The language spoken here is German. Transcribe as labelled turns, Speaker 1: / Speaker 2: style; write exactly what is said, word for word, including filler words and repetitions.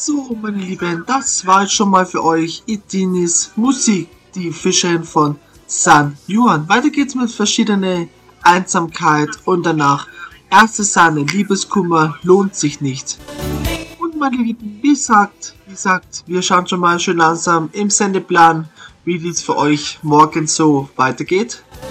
Speaker 1: So, meine Lieben, das war jetzt schon mal für euch Itinis Musik, die Fischerin von San Juan. Weiter geht's mit verschiedenen Einsamkeit und danach erste Sahne, Liebeskummer lohnt sich nicht. Und meine Lieben, wie gesagt, wie gesagt, wir schauen schon mal schön langsam im Sendeplan, wie dies für euch morgen so weitergeht.